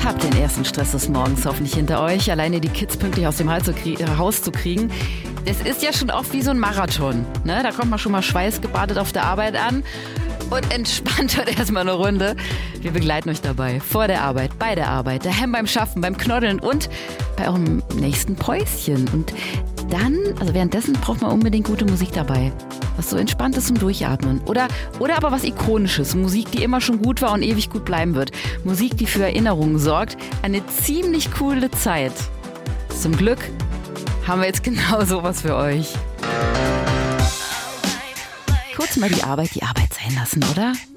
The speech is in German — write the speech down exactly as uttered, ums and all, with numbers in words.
Habt den ersten Stress des Morgens hoffentlich hinter euch, alleine die Kids pünktlich aus dem Haus zu, krie- äh, Haus zu kriegen. Das ist ja schon oft wie so ein Marathon. Ne? Da kommt man schon mal schweißgebadet auf der Arbeit an und entspannt heute erstmal eine Runde. Wir begleiten euch dabei. Vor der Arbeit, bei der Arbeit, daheim beim Schaffen, beim Knoddeln und bei eurem nächsten Päuschen. Und dann, also währenddessen braucht man unbedingt gute Musik dabei. Was so Entspanntes zum Durchatmen. Oder, oder aber was Ikonisches. Musik, die immer schon gut war und ewig gut bleiben wird. Musik, die für Erinnerungen sorgt. Eine ziemlich coole Zeit. Zum Glück haben wir jetzt genau sowas für euch. Kurz mal die Arbeit die Arbeit sein lassen, oder?